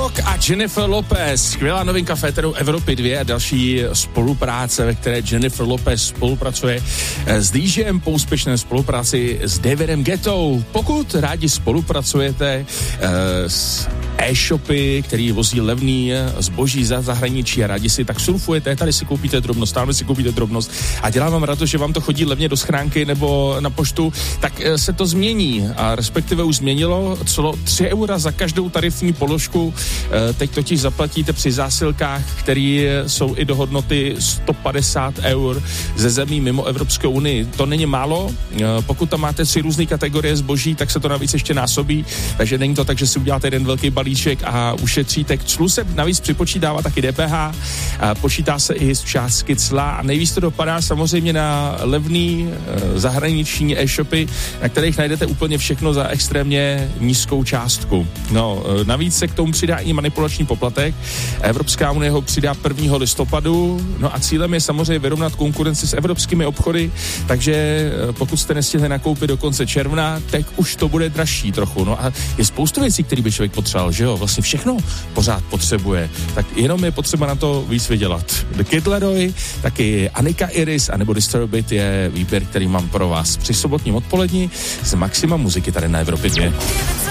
Rock a Jennifer Lopez, skvělá novinka Féteru Evropy 2 a další spolupráce, ve které Jennifer Lopez spolupracuje s DJem po úspěšné spolupráci s Davidem Guettou. Pokud rádi spolupracujete s e-shopy, který vozí levný zboží za zahraničí a rádi si tak surfujete, tady si koupíte drobnost, tam si koupíte drobnost a dělá vám radost, že vám to chodí levně do schránky nebo na poštu, tak se to změní a respektive už změnilo celo 3 eura za každou tarifní položku. Teď totiž zaplatíte při zásilkách, které jsou i do hodnoty 150 eur ze zemí mimo Evropskou unii. To není málo, pokud tam máte 3 různé kategorie zboží, tak se to navíc ještě násobí, takže není to tak, že si uděláte jeden velký balíček a ušetříte. K clu se navíc připočítává taky DPH, počítá se i z částky cla a nejvíc to dopadá samozřejmě na levný zahraniční e-shopy, na kterých najdete úplně všechno za extrémně nízkou částku. No, navíc se k tomu přidá i manipulační poplatek. Evropská unie ho přidá 1. listopadu, no a cílem je samozřejmě vyrovnat konkurenci s evropskými obchody, takže pokud jste nestihli nakoupit do konce června, tak už to bude dražší trochu. No a je spoustu věcí, které by člověk potřeboval, že jo? Vlastně všechno pořád potřebuje. Tak jenom je potřeba na to víc vydělat. The Kid Laroi, taky Anika Iris a nebo Disturbed je výběr, který mám pro vás při sobotním odpoledni z Maxima muziky tady na Evropě 2.